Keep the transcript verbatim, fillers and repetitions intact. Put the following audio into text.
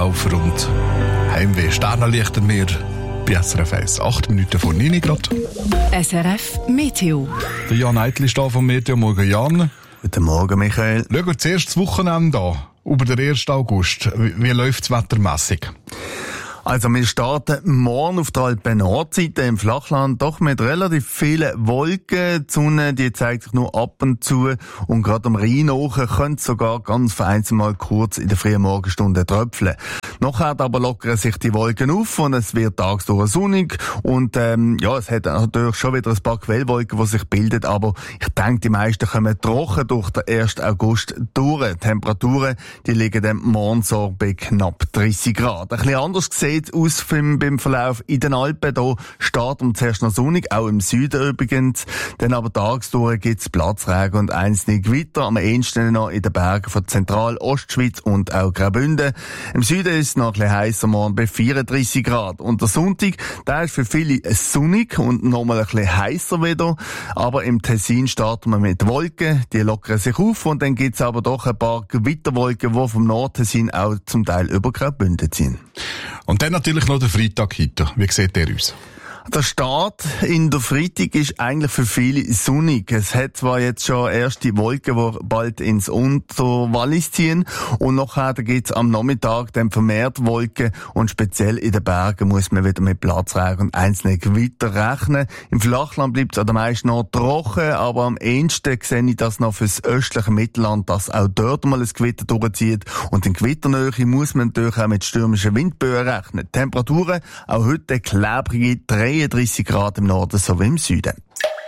Laufer und Heimweh. Sternenlicht am Meer bei S R F eins. Acht Minuten vor neun Grad. S R F Meteo. Der Jan Eitli ist da vom Meteo. Morgen, Jan. Guten Morgen, Michael. Schauen wir zuerst das Wochenende an. Über den ersten August. Wie, wie läuft es wettermässig? Also wir starten morgen auf der Alpen-Nordseite im Flachland doch mit relativ vielen Wolken. Die Sonne, die zeigt sich nur ab und zu und gerade am Rhein hoch könnte es sogar ganz vereinzelt mal kurz in der frühen Morgenstunde tröpfeln. Nachher aber lockern sich die Wolken auf und es wird tagsüber sonnig und ähm, ja, es hat natürlich schon wieder ein paar Quellwolken, die sich bilden, aber ich denke, die meisten kommen trocken durch den ersten August durch. Die Temperaturen, die liegen dann morgen so bei knapp dreissig Grad. Ein bisschen anders gesehen aus beim, beim Verlauf in den Alpen. Hier starten zuerst noch sonnig, auch im Süden übrigens. Dann aber tagsdurch gibt es Platzregen und einzelne Gewitter. Am ehesten noch in den Bergen von Zentral-Ostschweiz und auch Graubünden. Im Süden ist es noch ein bisschen heißer, morgen bei vierunddreissig Grad. Und der Sonntag, der ist für viele sonnig und nochmal ein bisschen heißer wieder. Aber im Tessin starten wir mit Wolken. Die lockern sich auf und dann gibt es aber doch ein paar Gewitterwolken, die vom Nordtessin auch zum Teil über Graubünden ziehen. Und dann natürlich noch der Freitag heute. Wie sieht der aus? Der Start in der Freitag ist eigentlich für viele sonnig. Es hat zwar jetzt schon erste Wolken, die bald ins Unterwallis ziehen und nachher gibt es am Nachmittag dann vermehrt Wolken und speziell in den Bergen muss man wieder mit Platzregen und einzelnen Gewitter rechnen. Im Flachland bleibt es an der meisten noch trocken, aber am ehesten sehe ich das noch fürs östliche Mittelland, dass auch dort mal ein Gewitter durchzieht und in Gewitternähe muss man natürlich auch mit stürmischen Windböen rechnen. Temperaturen auch heute klebrige dreiunddreissig Grad im Norden sowie im Süden.